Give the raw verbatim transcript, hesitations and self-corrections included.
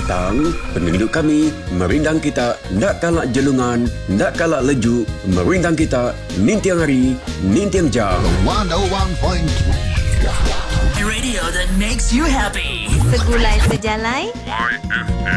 petang, penduduk kami merindang kita nak kalak jelungan, nak kalak lejuk, merindang kita nintiang hari, nintiang jam. one oh one point three Radio that makes you happy. Segulai sejalai Y F M.